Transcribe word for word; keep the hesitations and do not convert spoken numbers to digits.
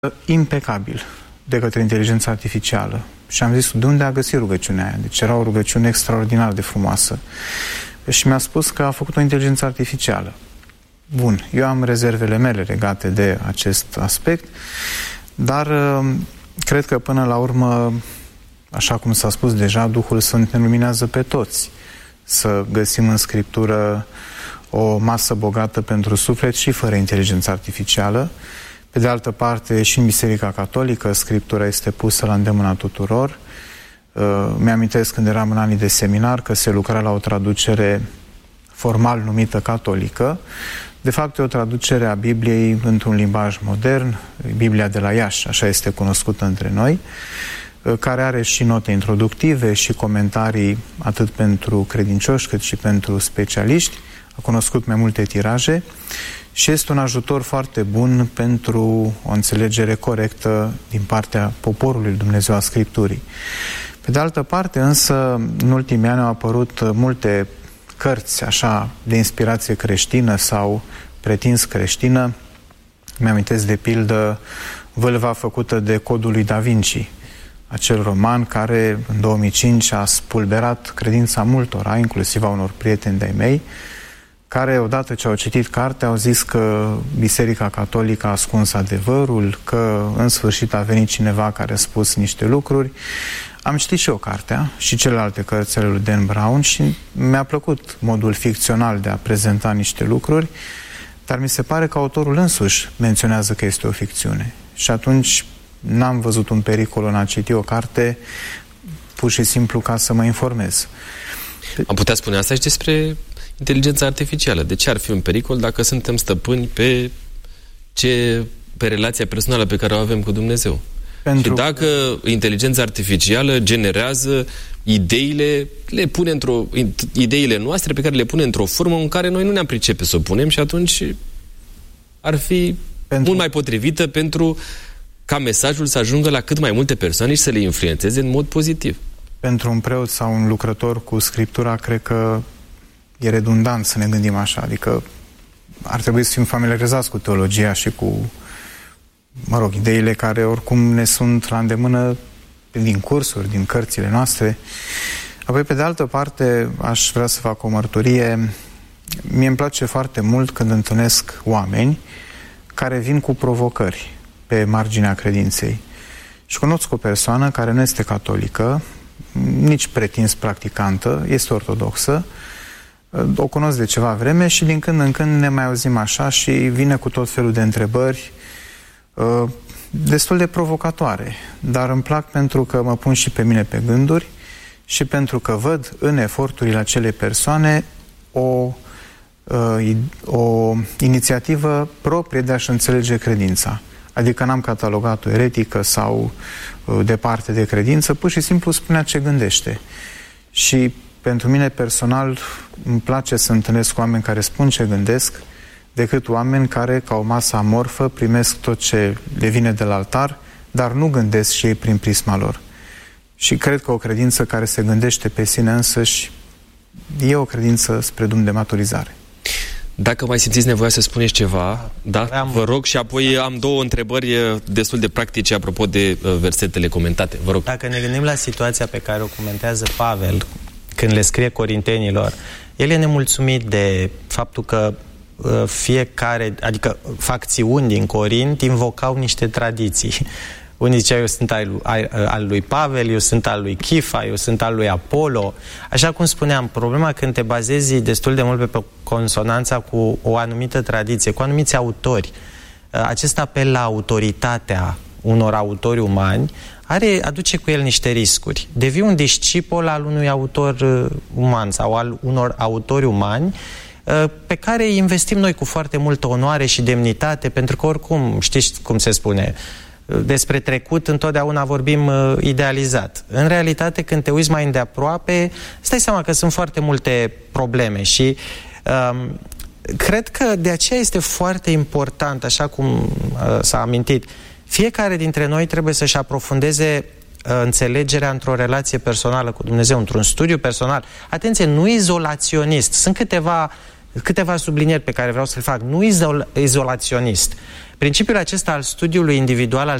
impecabil de către inteligența artificială. Și am zis, de unde a găsit rugăciunea aia? Deci era o rugăciune extraordinar de frumoasă. Și mi-a spus că a făcut o inteligență artificială. Bun, eu am rezervele mele legate de acest aspect, dar cred că până la urmă, așa cum s-a spus deja, Duhul Sfânt ne luminează pe toți să găsim în Scriptură o masă bogată pentru suflet și fără inteligență artificială. Pe de altă parte, și în Biserica Catolică, Scriptura este pusă la îndemâna tuturor. Uh, mi-amintesc când eram în anii de seminar că se lucra la o traducere formal numită catolică. De fapt, e o traducere a Bibliei într-un limbaj modern, Biblia de la Iași, așa este cunoscută între noi, uh, care are și note introductive și comentarii atât pentru credincioși cât și pentru specialiști. A cunoscut mai multe tiraje și este un ajutor foarte bun pentru o înțelegere corectă din partea poporului lui Dumnezeu a Scripturii. Pe de altă parte, însă, în ultimii ani au apărut multe cărți așa de inspirație creștină sau pretins creștină. Mi-amintesc de pildă Vâlva făcută de Codul lui Da Vinci, acel roman care în două mii cinci a spulberat credința multora, inclusiv a unor prieteni de-ai mei, care odată ce au citit cartea au zis că Biserica Catolică a ascuns adevărul, că în sfârșit a venit cineva care a spus niște lucruri. Am citit și eu cartea și celelalte cărți ale lui Dan Brown și mi-a plăcut modul ficțional de a prezenta niște lucruri, dar mi se pare că autorul însuși menționează că este o ficțiune. Și atunci n-am văzut un pericol în a citi o carte pur și simplu ca să mă informez. Am putea spune asta și despre inteligența artificială. De ce ar fi un pericol dacă suntem stăpâni pe, ce, pe relația personală pe care o avem cu Dumnezeu? Pentru... Și dacă inteligența artificială generează ideile, le pune într-o, ideile noastre pe care le pune într-o formă în care noi nu ne-am pricepe să o punem și atunci ar fi pentru... mult mai potrivită pentru ca mesajul să ajungă la cât mai multe persoane și să le influențeze în mod pozitiv. Pentru un preot sau un lucrător cu Scriptura, cred că e redundant să ne gândim așa, adică ar trebui să fim familiarizați cu teologia și cu, mă rog, ideile care oricum ne sunt la îndemână din cursuri, din cărțile noastre. Apoi, pe de altă parte, aș vrea să fac o mărturie. Mie îmi place foarte mult când întâlnesc oameni care vin cu provocări pe marginea credinței. Și cunosc o persoană care nu este catolică, nici pretins practicantă, este ortodoxă. O cunosc de ceva vreme și din când în când ne mai auzim așa și vine cu tot felul de întrebări uh, destul de provocatoare, dar îmi plac pentru că mă pun și pe mine pe gânduri și pentru că văd în eforturile acelei persoane o, uh, o inițiativă proprie de a-și înțelege credința. Adică n-am catalogat-o eretică sau uh, departe de credință, pur și simplu spunea ce gândește. Și pentru mine personal îmi place să întâlnesc oameni care spun ce gândesc, decât oameni care, ca o masă amorfă, primesc tot ce le vine de la altar, dar nu gândesc și ei prin prisma lor. Și cred că o credință care se gândește pe sine însăși e o credință spre drum de maturizare. Dacă mai simțiți nevoia să spuneți ceva, da, am... vă rog, și apoi am două întrebări destul de practice apropo de versetele comentate. Vă rog. Dacă ne gândim la situația pe care o comentează Pavel când le scrie corintenilor, el e nemulțumit de faptul că uh, fiecare, adică facțiuni din Corint invocau niște tradiții. Unii ziceau, eu sunt al, al, al lui Pavel, eu sunt al lui Chifa, eu sunt al lui Apollo. Așa cum spuneam, problema când te bazezi destul de mult pe consonanța cu o anumită tradiție, cu anumiți autori, uh, acest apel la autoritatea unor autori umani are, aduce cu el niște riscuri. Devii un discipol al unui autor uh, uman sau al unor autori umani uh, pe care îi investim noi cu foarte multă onoare și demnitate, pentru că oricum, știți cum se spune, uh, despre trecut întotdeauna vorbim uh, idealizat. În realitate, când te uiți mai îndeaproape, îți dai seama că sunt foarte multe probleme și uh, cred că de aceea este foarte important, așa cum uh, s-a amintit, fiecare dintre noi trebuie să-și aprofundeze uh, înțelegerea într-o relație personală cu Dumnezeu, într-un studiu personal. Atenție, nu izolaționist. Sunt câteva câteva sublinieri pe care vreau să le fac. Nu izol- izolaționist. Principiul acesta al studiului individual al